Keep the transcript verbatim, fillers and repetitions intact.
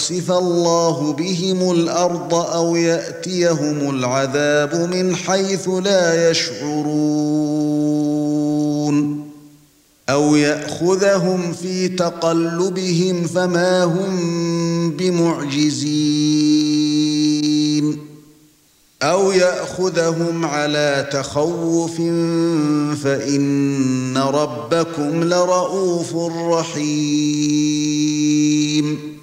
يخسف الله بهم الأرض أو يأتيهم العذاب من حيث لا يشعرون أو يأخذهم في تقلبهم فما هم بمعجزين أو يأخذهم على تخوف فإن ربكم لرءوف رحيم